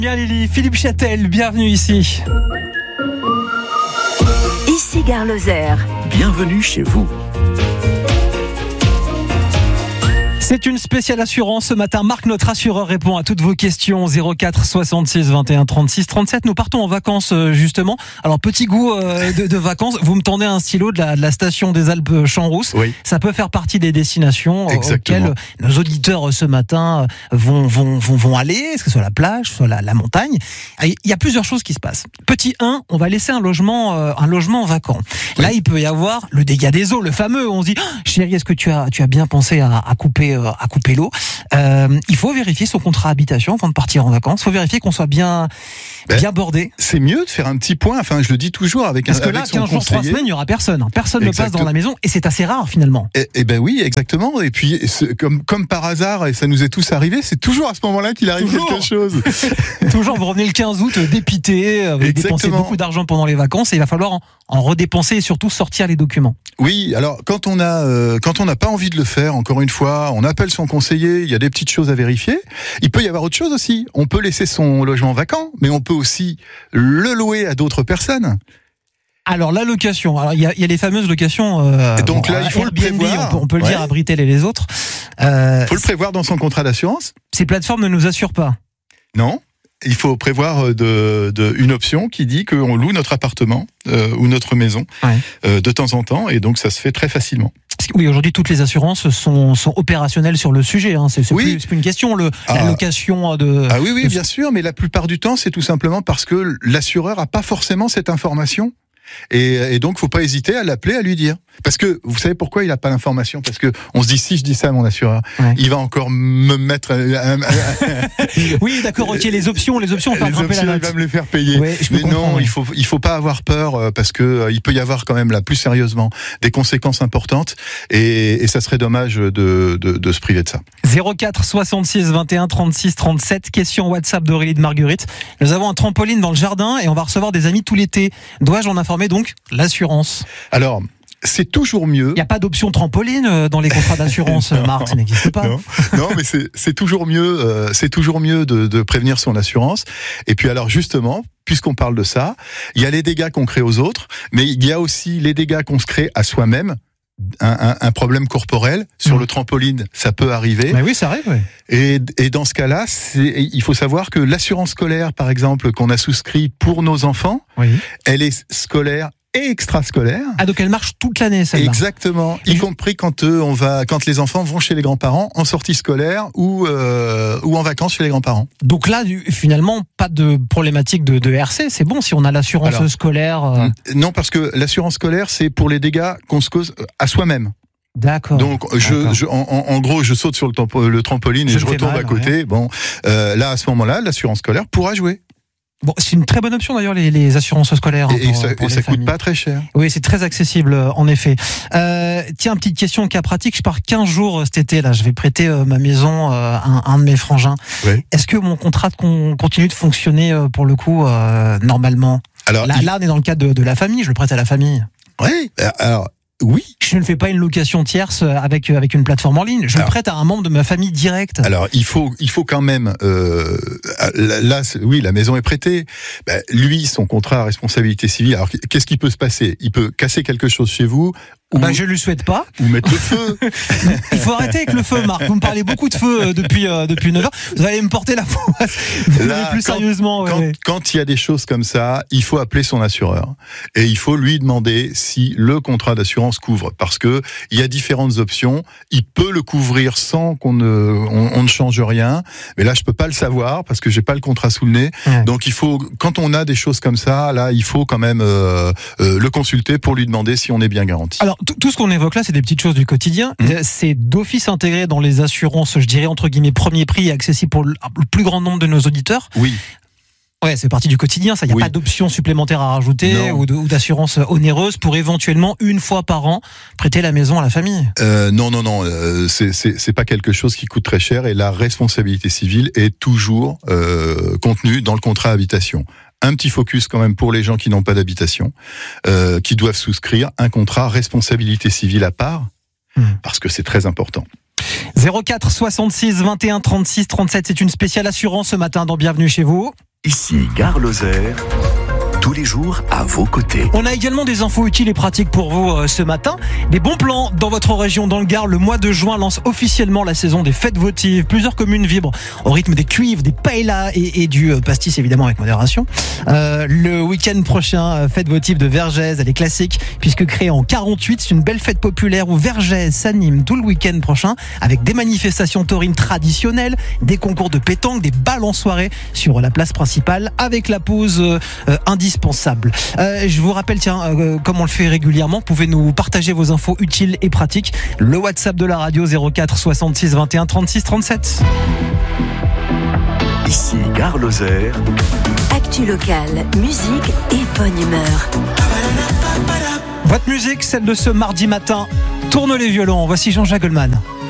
Bien Lily, Philippe Châtel, bienvenue ici. Ici Gare Lozère. Bienvenue chez vous. C'est une spéciale assurance ce matin. Marc, notre assureur, répond à toutes vos questions. 04 66 21 36 37. Nous partons en vacances justement. Alors petit goût de vacances. Vous me tendez un stylo de la station des Alpes Champs-Rousses. Oui. Ça peut faire partie des destinations auxquelles nos auditeurs ce matin vont aller, que ce soit la plage, soit la montagne. Il y a plusieurs choses qui se passent. Petit 1, on va laisser un logement vacant. Oui. Là, il peut y avoir le dégât des eaux, le fameux. On se dit, chérie, est-ce que tu as bien pensé à couper l'eau. Il faut vérifier son contrat habitation avant de partir en vacances. Il faut vérifier qu'on soit bien bordé. C'est mieux de faire un petit point. Enfin, je le dis toujours avec Parce que là, 15 jours, 3 semaines, il n'y aura personne. Personne ne passe dans la maison et c'est assez rare finalement. Eh ben oui, exactement. Et puis, comme par hasard, et ça nous est tous arrivé, c'est toujours à ce moment-là qu'il arrive quelque chose. Toujours, vous revenez le 15 août dépité, vous avez dépensé beaucoup d'argent pendant les vacances et il va falloir en redépenser et surtout sortir les documents. Oui, alors quand on n'a pas envie de le faire, encore une fois, on appelle son conseiller, il y a des petites choses à vérifier. Il peut y avoir autre chose aussi. On peut laisser son logement vacant, mais on peut aussi le louer à d'autres personnes. Alors la location, alors il y a les fameuses locations. Donc là, il faut le prévoir. On peut le dire à Britel et les autres. Faut le prévoir dans son contrat d'assurance. Ces plateformes ne nous assurent pas. Non. Il faut prévoir une option qui dit qu'on loue notre appartement ou notre maison de temps en temps, et donc ça se fait très facilement. Oui, aujourd'hui toutes les assurances sont opérationnelles sur le sujet. C'est plus une question la location de. Ah oui, bien sûr, mais la plupart du temps, c'est tout simplement parce que l'assureur a pas forcément cette information. Et donc, faut pas hésiter à l'appeler, à lui dire. Parce que, vous savez pourquoi il a pas l'information? Parce que, on se dit, si je dis ça à mon assureur, il va encore me mettre... Oui, d'accord, ok, les options, on fait grimper la note. Il va me les faire payer. Ouais, mais non, il faut pas avoir peur, parce que, il peut y avoir quand même, là, plus sérieusement, des conséquences importantes, et ça serait dommage de se priver de ça. 04 66 21 36 37, question WhatsApp d'Aurélie de Marguerite. Nous avons un trampoline dans le jardin, et on va recevoir des amis tout l'été. Dois-je en informer donc l'assurance? Alors, c'est toujours mieux. Il n'y a pas d'option trampoline dans les contrats d'assurance, Marc, ça n'existe pas. Non, mais c'est toujours mieux. C'est toujours mieux de prévenir son assurance. Et puis alors justement, puisqu'on parle de ça, il y a les dégâts qu'on crée aux autres, mais il y a aussi les dégâts qu'on se crée à soi-même. Un problème corporel sur le trampoline, ça peut arriver. Mais oui, ça arrive. Oui. Et dans ce cas-là, il faut savoir que l'assurance scolaire, par exemple, qu'on a souscrit pour nos enfants, elle est scolaire et extrascolaire. Ah, donc elle marche toute l'année, celle-là. Exactement, y compris quand les enfants vont chez les grands-parents en sortie scolaire ou en vacances chez les grands-parents. Donc là, finalement, pas de problématique de RC, c'est bon si on a l'assurance scolaire. Non, parce que l'assurance scolaire, c'est pour les dégâts qu'on se cause à soi-même. D'accord. Donc en gros, je saute sur le trampoline et je retombe à côté. Ouais. Bon, là à ce moment-là, l'assurance scolaire pourra jouer. Bon, c'est une très bonne option d'ailleurs les assurances scolaires. Et ça coûte pas très cher. Oui, c'est très accessible en effet. Tiens, petite question cas pratique. Je pars 15 jours cet été là. Je vais prêter ma maison à un de mes frangins. Oui. Est-ce que mon contrat continue de fonctionner pour le coup normalement? Alors là, on est dans le cadre de la famille. Je le prête à la famille. Oui. Alors. Oui. Je ne fais pas une location tierce avec une plateforme en ligne. Je le prête à un membre de ma famille directe. Alors, il faut quand même, là, oui, la maison est prêtée. Lui, son contrat à responsabilité civile. Alors, qu'est-ce qui peut se passer? Il peut casser quelque chose chez vous. Je lui souhaite pas. Ou mettre le feu. Il faut arrêter avec le feu, Marc. Vous me parlez beaucoup de feu depuis 9 heures. Vous allez me porter la poisse. Plus sérieusement. Quand il y a des choses comme ça, il faut appeler son assureur. Et il faut lui demander si le contrat d'assurance couvre. Parce que il y a différentes options. Il peut le couvrir sans qu'on ne change rien. Mais là, je peux pas le savoir parce que j'ai pas le contrat sous le nez. Ouais. Donc il faut, quand on a des choses comme ça, là, il faut quand même le consulter pour lui demander si on est bien garanti. Alors, tout ce qu'on évoque là, c'est des petites choses du quotidien. C'est d'office intégré dans les assurances, je dirais, entre guillemets, premier prix et accessible pour le plus grand nombre de nos auditeurs. Oui. Ouais, c'est partie du quotidien, ça. Il n'y a pas d'option supplémentaire à rajouter ou d'assurance onéreuse pour éventuellement, une fois par an, prêter la maison à la famille. Non. C'est pas quelque chose qui coûte très cher et la responsabilité civile est toujours contenue dans le contrat habitation. Un petit focus quand même pour les gens qui n'ont pas d'habitation, qui doivent souscrire un contrat responsabilité civile à part, parce que c'est très important. 04 66 21 36 37, c'est une spéciale assurance ce matin dans Bienvenue chez vous. Ici Gare Lozère, tous les jours à vos côtés. On a également des infos utiles et pratiques pour vous ce matin. Des bons plans dans votre région, dans le Gard. Le mois de juin lance officiellement la saison des fêtes votives. Plusieurs communes vibrent au rythme des cuivres, des paellas et du pastis, évidemment avec modération. Le week-end prochain, fête votive de Vergès, elle est classique puisque créée en 48, c'est une belle fête populaire où Vergès s'anime tout le week-end prochain avec des manifestations taurines traditionnelles, des concours de pétanque, des balles en soirée sur la place principale avec la pause indispensable. Je vous rappelle, comme on le fait régulièrement, vous pouvez nous partager vos infos utiles et pratiques. Le WhatsApp de la radio 04 66 21 36 37. Ici Gare Lozère. Actu locale, musique et bonne humeur. Votre musique, celle de ce mardi matin. Tourne les violons. Voici Jean-Jacques Goldman.